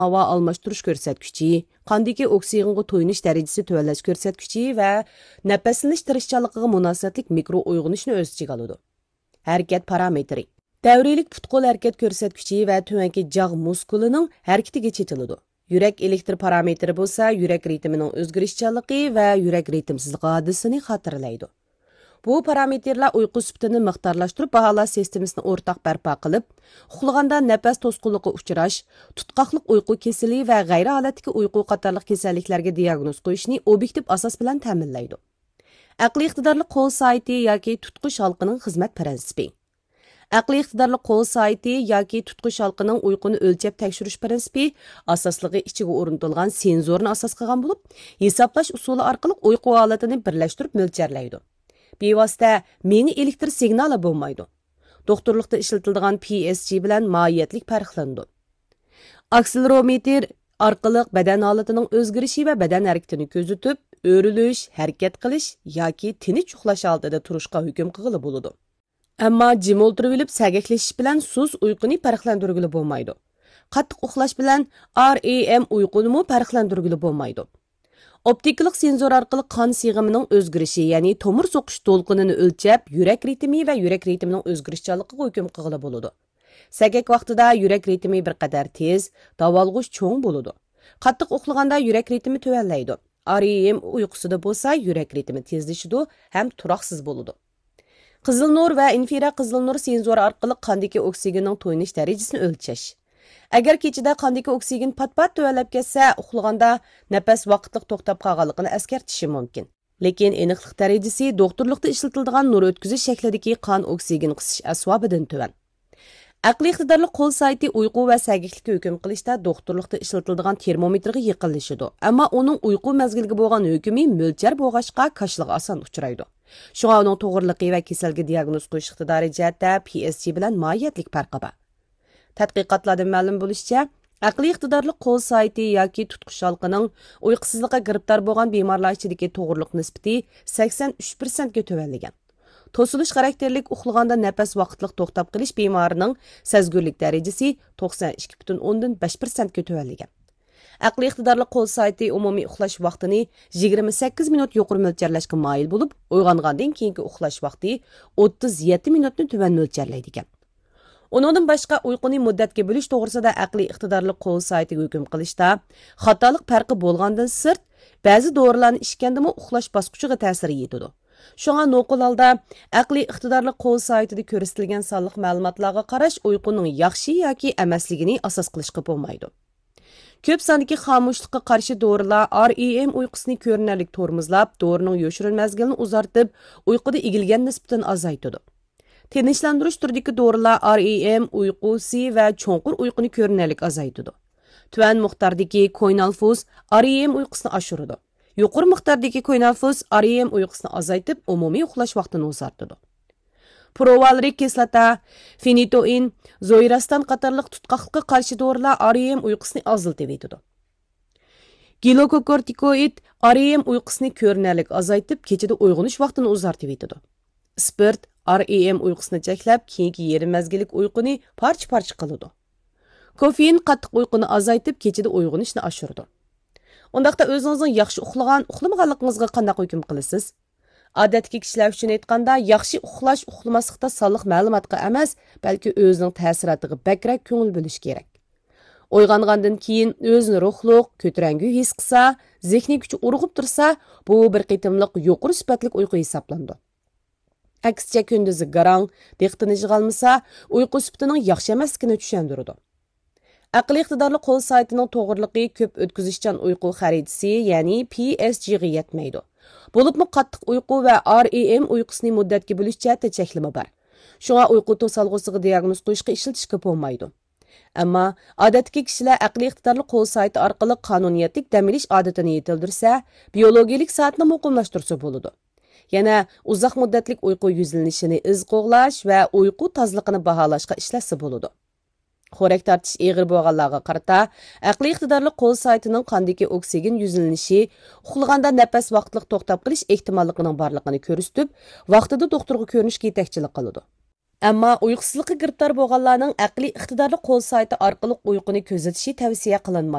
havo almashtirish ko'rsatkichi, qandagi oksigenga to'yinish darajasi tuvanlash ko'rsatkichi va nafaslanish tirishchanligiga munosabatlik mikro uyg'unishni o'z ichiga oladi. Harakat parametri. Davriylik put-qo'l harakat ko'rsatkichi va tuvanki jog' muskulining harakatiga chetiladi. Yurak elektr parametri bo'lsa, yurak ritmining o'zgarishchanligi va yurak ritmsizligi hodisasini xotirlaydi. Bu parametrlar uyqu sifatini miqdorlashtirib, baholash sistemasini o'rtaq barpo qilib, uxlaganda nafas to'sqinligiga uchrash, tutqoqlik uyqu kasali va g'ayri holatdagi uyqu qatorliq kasalliklarga diagnoz qo'yishni obyektiv asos bilan ta'minlaydi. Aqliy iqtidorli qo'l soati yoki tutqish halqining xizmat prinsipi. Aqliy iqtidorli qo'l soati yoki tutqish halqining uyquni o'lchab tekshirish prinsipi asosligi ichiga o'rnatilgan senzorni asos qilgan bo'lib, hisoblash usuli orqali uyqu holatini birlashtirib mo'ljallaydi. Bevosita meni elektr signali bo'lmaydi. Doktorlikda ishlatiladigan PSG bilan mohiyatlik farqlanadi. Akselerometr orqali badan holatining o'zgarishi va badan harakatini ko'zitib, o'rilish, harakat qilish yoki tinch uxlash holatida turishga hukm qilgili bo'ladi. Ammo jim o'tirib olib sagaklashish bilan suz uyquni farqlantirgili bo'lmaydi. Qattiq uxlash bilan REM uyquni farqlantirgili bo'lmaydi. Optikalik senzor orqali qon sig'imining o'zgarishi, ya'ni tomir so'qish to'lqinini o'lchab, yurak ritmi va yurak ritmining o'zgarishchanligiga hukm qilgili bo'ladi. Sagak vaqtida yurak ritmi bir qadar tez, davolg'ish cho'ng bo'ladi. Qattiq uxlaganda yurak ritmi tuvanlaydi. REM uyqusida bo'lsa, yurak ritmi tezlashadi ham turoqsiz bo'ladi. Qizil nur va infraqizil nur senzori orqali qondagi oksigenning to'yinish darajasini o'lchash. Agar kechida qondagi oksigen pat-pat tuvalab ketsa, uxlaganda nafas vaqtliq to'xtab qolganligini eskartishi mumkin. Lekin aniqlik darajasi doktorlikda ishlatiladigan nur o'tkazish shaklidagi qon oksigen qisish asbobidan tuvan. Aqliy iqtidorli qo'l soati uyqu va sagaklikka hukm qilishda doktorlikda ishlatiladigan termometrga yaqinlashadi. Ammo uning uyqu mazgiliga bo'lgan hukmi mo'ljar bo'lg'achqa kashliga oson uchraydi. Shunga uning to'g'riligi va kasalga diagnoz qo'yish iqtidori jihatda PSG bilan mohiyatlik farqi bor. Tadqiqotlardan ma'lum bo'lishicha, aqliy iqtidorli qo'l soati yoki tutqish halqining uyqusizlikqa giribdor bo'lgan bemorlar ichidagi to'g'rilik nisbati 83% ga tuvanlagan. To'silish xarakterlik uxlaganda nafas vaqtliq to'xtab qilish bemorining sezgurlik darajasi 92,5% ga tuvanlagan. Aqliy iqtidorli qo'l soati umumiy uxlash vaqtini 28 minut yuqori mo'ljallashga moyil bo'lib, uyg'ongandan keyingi uxlash vaqti 37 minutni tuvan mo'ljallaydi ekan. Uningdan boshqa uyquni muddatga bo'lish to'g'risida aqliy iqtidorli qo'l soatiga hukm qilishda xatolik farqi bo'lgandan sirt, ba'zi dorilarni ichgandami uxlash bosqichiga ta'sir yetadi. Shunga noqul holda aqliy iqtidorli qo'l soatida ko'rsatilgan sonliq ma'lumotlarga qarash uyquning yaxshi yoki emasligini asos qilishga bo'lmaydi. Ko'p sondagi xomushlikqa qarshi dorilar REM uyqusini ko'rinarli tormozlab, dorining yo'shirin mazgilini uzartib, uyquda egilgan nisbatan azaytadi. Tinchlantirish turidagi dorilar REM uyqusi va cho'nqur uyquni ko'rinarli azaytadi. Tuvan miqdordagi ko'ynalfuz REM uyqusini oshiradi. Yuqori miqdordagi ko'ynalfuz REM uyqusini azaytib, umumiy uxlash vaqtini uzartadi. Provalrik kislota, fenitoin, zoirastan qatorliq tutqoqlikqa qarshi dorilar REM uyqusini azaltib etadi. Glukokortikoid REM uyqusini ko'rinarli azaytib, kechada uyg'onish vaqtini uzartib etadi. Spirt REM uyqusini cheklab, keyingi yarim mazgillik uyquni parcha-parcha qiladi. Kofein qattiq uyquni azaytib, kechada uyg'onishni oshiradi. Undaqda o'zingizning yaxshi uxlagan, uxlamaganligingizga qanday hukm qilasiz? Odatdagi kishilar uchun aytganda, yaxshi uxlash uxlamaslikda sonliq ma'lumotga emas, balki o'zining ta'siriga bakrak ko'ngil bo'lish kerak. Uyg'ongandan keyin o'zini ruhliq, ko'tarangu his qilsa, zehni kuchi urg'ib tursa, bu bir qitimliq yuqori sifatli uyqu hisoblanadi. Aksicha kunduzi garang, diqqatini olmasa, uyqu sifatining yaxshi emasligini tushundiradi. Aqliy iqtidorli qo'l soatining to'g'riligi ko'p o'tkazishchan uyqu xaritasi, ya'ni PSG ga yetmaydi. Bo'libmi qattiq uyqu va REM uyqusini muddatga bo'lish jihatda cheklama bor. Shunga uyqu to'salg'usiga diagnoz qo'yishga ishlatishga bo'lmaydi. Ammo odatdagi kishilar aqliy iqtidorli qo'l soati orqali qonuniyatlik dam olish odatini yetildirsa, biologik soatni muqimlashtirsa bo'ladi. Yana uzoq muddatlik uyqu yuzlanishini iz qo'g'lash va uyqu tozligini baholashga ishlatsa bo'ladi. Xo'rak tortish eg'ir bo'lganlarga qarata, aqliy iqtidorli qo'l soatining qondagi oksigen yuzlanishi, uxlaganda nafas vaqtliq to'xtab qilish ehtimolligining borligini ko'rsatib, vaqtida doktorga ko'rinishga yetakchilik qiladi. Ammo uyqusizlikka giribdor bo'lganlarning aqliy iqtidorli qo'l soati orqali uyquni kuzatishi tavsiya qilinmaydi.